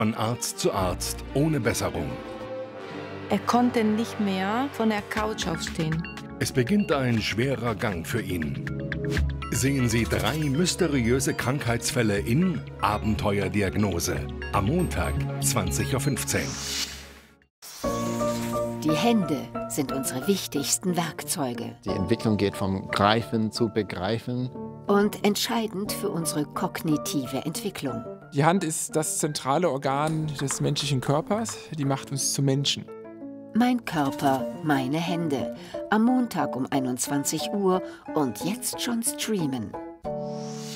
Von Arzt zu Arzt, ohne Besserung. Er konnte nicht mehr von der Couch aufstehen. Es beginnt ein schwerer Gang für ihn. Sehen Sie 3 mysteriöse Krankheitsfälle in Abenteuerdiagnose. Am Montag, 20:15 Uhr. Die Hände sind unsere wichtigsten Werkzeuge. Die Entwicklung geht vom Greifen zu Begreifen. Und entscheidend für unsere kognitive Entwicklung. Die Hand ist das zentrale Organ des menschlichen Körpers. Die macht uns zu Menschen. Mein Körper, meine Hände. Am Montag um 21 Uhr und jetzt schon streamen.